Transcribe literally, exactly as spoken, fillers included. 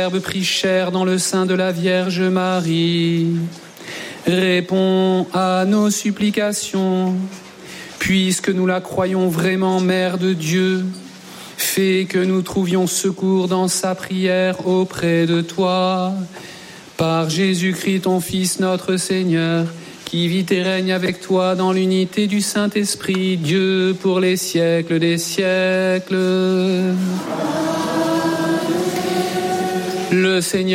Verbe pris chair dans le sein de la Vierge Marie, réponds à nos supplications, puisque nous la croyons vraiment Mère de Dieu. Fais que nous trouvions secours dans sa prière auprès de toi. Par Jésus-Christ, ton Fils, notre Seigneur, qui vit et règne avec toi dans l'unité du Saint-Esprit, Dieu pour les siècles des siècles. Le Seigneur